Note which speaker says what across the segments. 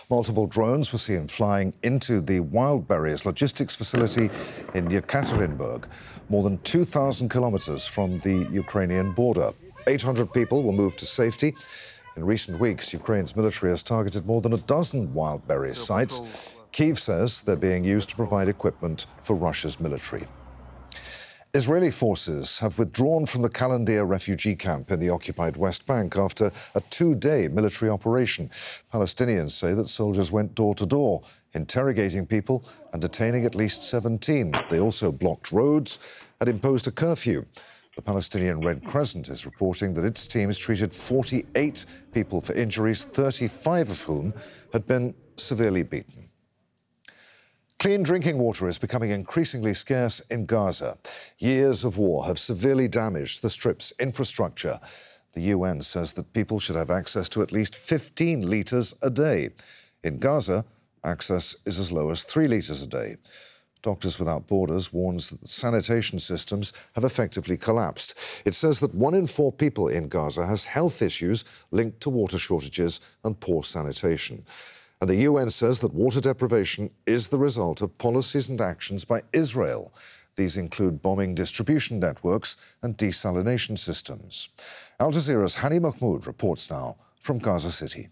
Speaker 1: Multiple drones were seen flying into the Wildberries logistics facility in Yekaterinburg, more than 2,000 kilometers from the Ukrainian border. 800 people were moved to safety. In recent weeks, Ukraine's military has targeted more than a dozen Wildberries sites. Kyiv says they're being used to provide equipment for Russia's military. Israeli forces have withdrawn from the Kalandia refugee camp in the occupied West Bank after a two-day military operation. Palestinians say that soldiers went door to door, interrogating people and detaining at least 17. They also blocked roads and imposed a curfew. The Palestinian Red Crescent is reporting that its teams treated 48 people for injuries, 35 of whom had been severely beaten. Clean drinking water is becoming increasingly scarce in Gaza. Years of war have severely damaged the Strip's infrastructure. The UN says that people should have access to at least 15 litres a day. In Gaza, access is as low as 3 litres a day. Doctors Without Borders warns that the sanitation systems have effectively collapsed. It says that 1 in 4 people in Gaza has health issues linked to water shortages and poor sanitation. And the UN says that water deprivation is the result of policies and actions by Israel. These include bombing distribution networks and desalination systems. Al Jazeera's Hani Mahmoud reports now from Gaza City.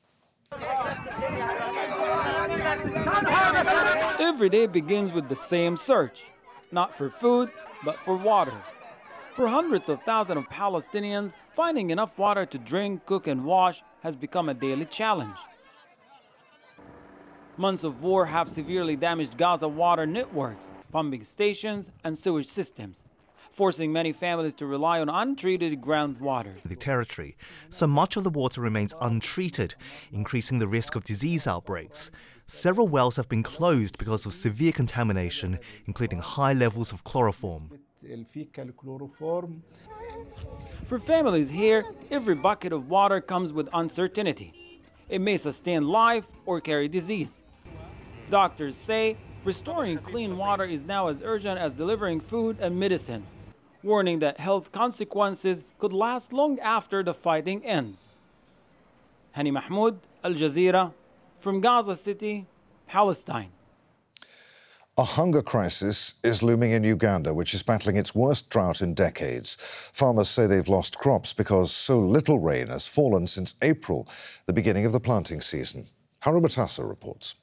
Speaker 2: Every day begins with the same search, not for food, but for water. For hundreds of thousands of Palestinians, finding enough water to drink, cook, and wash has become a daily challenge. Months of war have severely damaged Gaza water networks, pumping stations, and sewage systems, forcing many families to rely on untreated groundwater.
Speaker 3: The territory, so much of the water remains untreated, increasing the risk of disease outbreaks. Several wells have been closed because of severe contamination, including high levels of chloroform.
Speaker 2: For families here, every bucket of water comes with uncertainty. It may sustain life or carry disease. Doctors say restoring clean water is now as urgent as delivering food and medicine, warning that health consequences could last long after the fighting ends. Hani Mahmoud, Al Jazeera, from Gaza City, Palestine.
Speaker 1: A hunger crisis is looming in Uganda, which is battling its worst drought in decades. Farmers say they've lost crops because so little rain has fallen since April, the beginning of the planting season. Haru Matassa reports.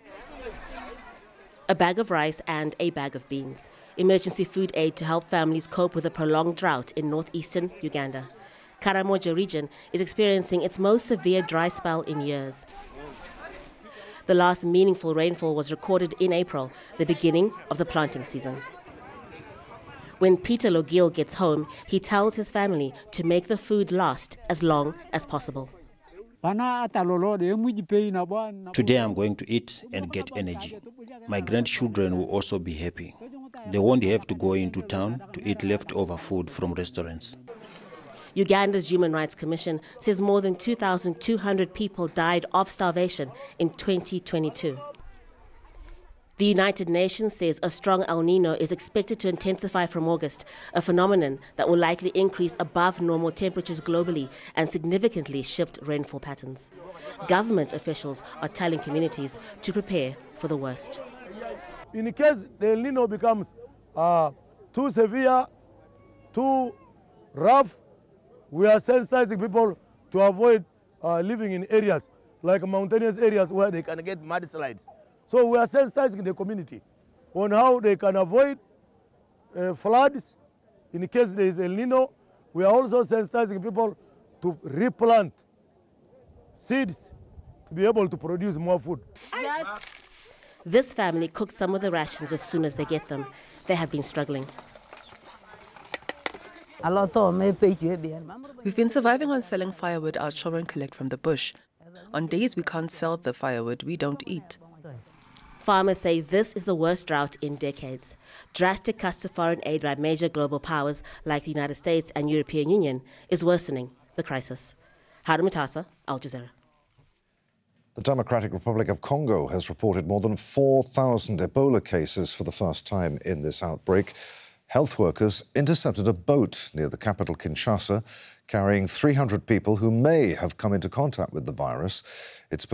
Speaker 4: A bag of rice and a bag of beans. Emergency food aid to help families cope with a prolonged drought in northeastern Uganda. Karamoja region is experiencing its most severe dry spell in years. The last meaningful rainfall was recorded in April, the beginning of the planting season. When Peter Logil gets home, he tells his family to make the food last as long as possible.
Speaker 5: Today I'm going to eat and get energy. My grandchildren will also be happy. They won't have to go into town to eat leftover food from restaurants.
Speaker 4: Uganda's Human Rights Commission says more than 2,200 people died of starvation in 2022. The United Nations says a strong El Nino is expected to intensify from August, a phenomenon that will likely increase above normal temperatures globally and significantly shift rainfall patterns. Government officials are telling communities to prepare for the worst.
Speaker 6: In case the El Nino becomes too severe, too rough, we are sensitizing people to avoid living in areas like mountainous areas where they can get mudslides. So we are sensitizing the community on how they can avoid floods in case there is El Nino. We are also sensitizing people to replant seeds to be able to produce more food.
Speaker 4: This family cooks some of the rations as soon as they get them. They have been struggling.
Speaker 7: We've been surviving on selling firewood our children collect from the bush. On days we can't sell the firewood, we don't eat.
Speaker 4: Farmers say this is the worst drought in decades. Drastic cuts to foreign aid by major global powers like the United States and European Union is worsening the crisis. Haru Matassa, Al Jazeera.
Speaker 1: The Democratic Republic of Congo has reported more than 4,000 Ebola cases for the first time in this outbreak. Health workers intercepted a boat near the capital Kinshasa carrying 300 people who may have come into contact with the virus. It's